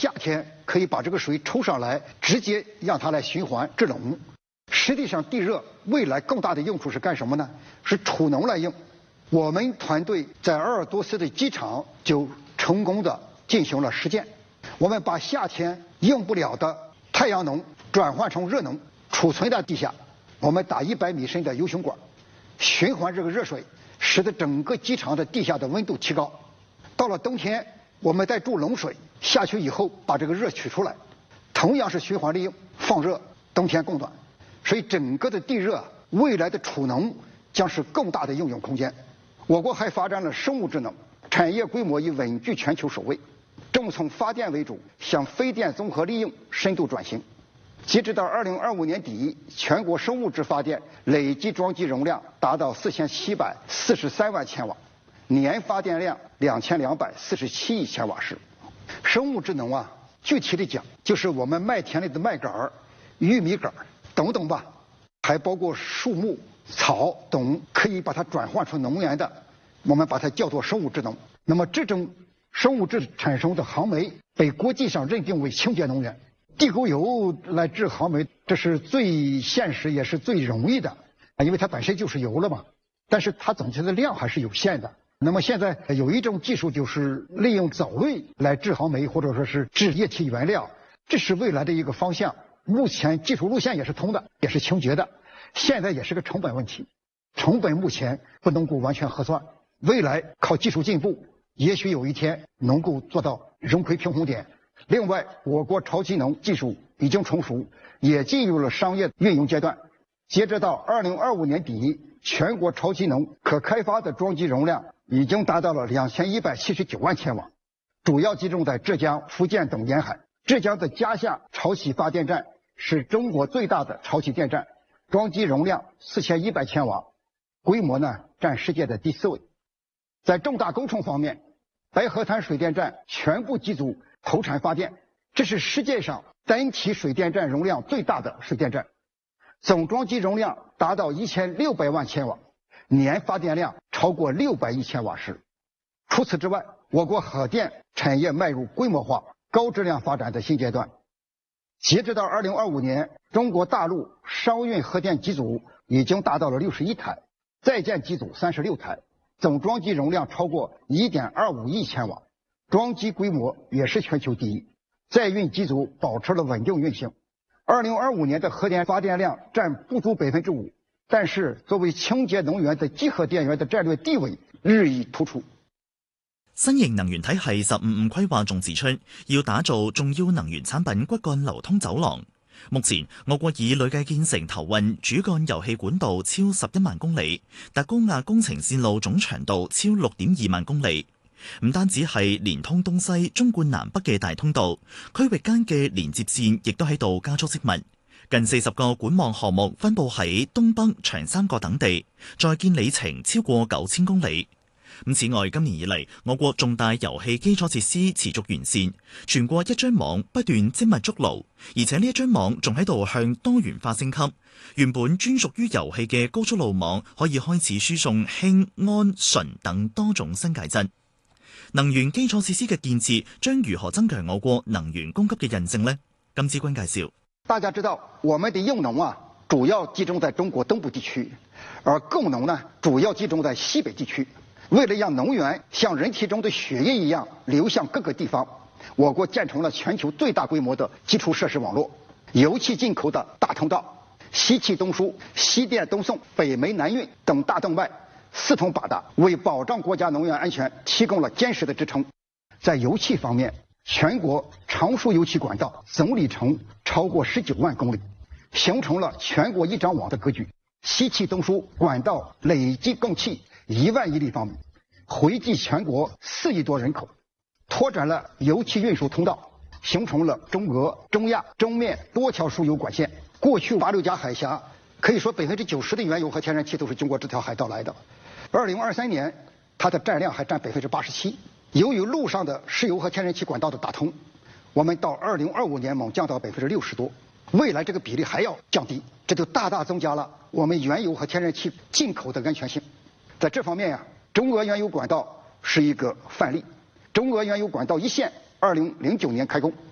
夏天可以把这个水抽上来，直接让它来循环制冷。实际上，地热未来更大的用处是干什么呢？是储能来用。我们团队在鄂尔多斯的机场就成功的进行了实践。我们把夏天用不了的太阳能转换成热能，储存在地下。我们打100米深的 U 型管，循环这个热水，使得整个机场的地下的温度提高。到了冬天，我们再注冷水下去以后，把这个热取出来，同样是循环利用，放热，冬天供暖。所以整个的地热未来的储能将是更大的应用空间。我国还发展了生物智能，产业规模已稳居全球首位，正从发电为主向非电综合利用深度转型。截止到2025年底，全国生物质发电累计装机容量达到4743万千瓦，年发电量2247亿千瓦时。生物智能啊，具体的讲，就是我们麦田里的麦秆、玉米杆等等吧，还包括树木、草等，可以把它转换成能源的，我们把它叫做生物智能。那么这种生物质产生的航煤被国际上认定为清洁能源。地沟油来制航煤，这是最现实也是最容易的，因为它本身就是油了嘛。但是它总体的量还是有限的。那么现在有一种技术，就是利用藻类来制航煤，或者说是制液体原料，这是未来的一个方向。目前技术路线也是通的，也是清洁的，现在也是个成本问题，成本目前不能够完全核算，未来靠技术进步，也许有一天能够做到融亏平衡点。另外，我国超气能技术已经成熟，也进入了商业运用阶段。截止到2025年底，全国超气能可开发的装机容量已经达到了2179万千瓦，主要集中在浙江、福建等沿海。浙江的嘉夏潮起发电站是中国最大的潮起电站，装机容量4100千瓦，规模呢占世界的第4位。在重大工程方面，白河滩水电站全部机组投产发电，这是世界上单体水电站容量最大的水电站，总装机容量达到1600万千瓦，年发电量超过600亿千瓦时。除此之外，我国核电产业迈入规模化、高质量发展的新阶段。截止到2025年，中国大陆商运核电机组已经达到了61台，在建机组36台，总装机容量超过1.25亿千瓦，装机规模也是全球第一。在运机组保持了稳定运行。2025年的核电发电量占不足5%，但是作为清洁能源的集合电源的战略地位日益突出。 新型能源體系15規劃仲指出，要打造重要能源產品骨幹流通走廊。目前，我國已累計建成投運主幹油氣管道超11萬公里，達高壓工程線路總長度超6.2萬公里。唔單止係連通東西、中貫南北嘅大通道，區域間嘅連接線亦都喺度加速積密。近40個管網項目分佈喺東北、長三角等地，在建里程超過9000公里。此外，今年以嚟，我國重大油氣基礎設施持續完善，全國一張網不斷精密築牢，而且呢一張網仲喺度向多元化升級。原本專屬於油氣嘅高速路網可以開始輸送氫、氨、醇等多種新介質。能源基礎設施嘅建設將如何增強我國能源供給嘅韌性呢？金志軍介紹。 大家知道，我們的用能啊，主要集中在中國東部地區，而供能呢，主要集中在西北地區。為了讓能源像人體中的血液一樣流向各個地方，我國建成了全球最大規模的基礎設施網絡，油氣進口的大通道、西氣東輸、西電東送、北煤南運等大動脈四通八達，為保障國家能源安全提供了堅實的支撐。在油氣方面，全國長輸油氣管道總里程超過19萬公里，形成了全國一張網的格局。西氣東輸管道累計供氣1萬億立方米，惠及全國4億多人口，拓展了油氣運輸通道，形成了中俄、中亞、中緬多條輸油管線。過去馬六甲海峽可以說90%的原油和天然氣都是經過這條海道來的。2023年，它的佔量還佔87%。由於陸上的石油和天然氣管道的打通，我們到2025年猛降到60%多，未來這個比例還要降低，這就大大增加了我們原油和天然氣進口的安全性。在這方面呀，中俄原油管道是一個範例。中俄原油管道一線2009年開工，